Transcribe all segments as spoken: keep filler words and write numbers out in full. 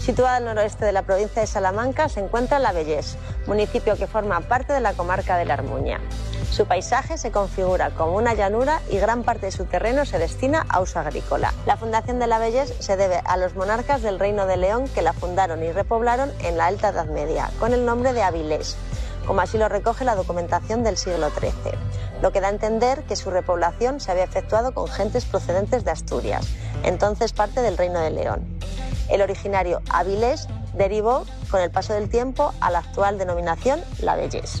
Situada al noroeste de la provincia de Salamanca se encuentra La Vellés, municipio que forma parte de la comarca de la Armuña. Su paisaje se configura como una llanura y gran parte de su terreno se destina a uso agrícola. La fundación de La Vellés se debe a los monarcas del Reino de León que la fundaron y repoblaron en la Alta Edad Media, con el nombre de Avilés, como así lo recoge la documentación del siglo trece, lo que da a entender que su repoblación se había efectuado con gentes procedentes de Asturias, entonces parte del Reino de León. El originario Avilés derivó con el paso del tiempo a la actual denominación La Vellés.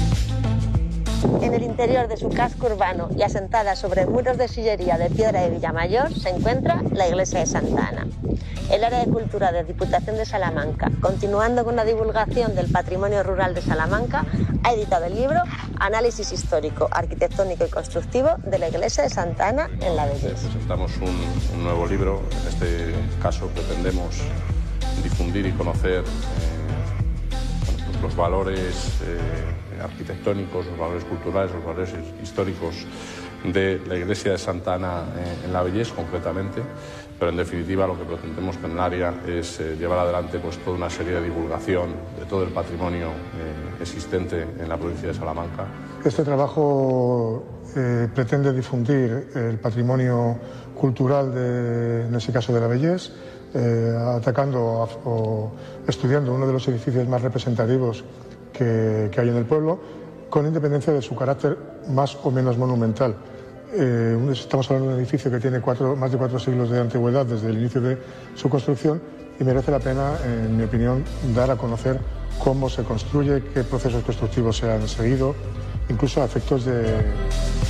En el interior de su casco urbano y asentada sobre muros de sillería de piedra de Villamayor se encuentra la iglesia de Santa Ana. El área de cultura de Diputación de Salamanca, continuando con la divulgación del patrimonio rural de Salamanca, ha editado el libro Análisis histórico, arquitectónico y constructivo de la iglesia de Santa Ana en La Vellés. Presentamos un, un nuevo libro. En este caso pretendemos difundir y conocer eh, bueno, los valores eh, arquitectónicos, los valores culturales, los valores históricos de la iglesia de Santa Ana eh, en La Vellés concretamente, pero en definitiva lo que pretendemos con el área es eh, llevar adelante pues, toda una serie de divulgación de todo el patrimonio eh, existente en la provincia de Salamanca. Este trabajo eh, pretende difundir el patrimonio cultural, de, en ese caso de La Vellés, eh, atacando a, o estudiando uno de los edificios más representativos que, que hay en el pueblo, con independencia de su carácter más o menos monumental. Eh, estamos hablando de un edificio que tiene cuatro, más de cuatro siglos de antigüedad desde el inicio de su construcción y merece la pena, en mi opinión, dar a conocer cómo se construye, qué procesos constructivos se han seguido, incluso a efectos de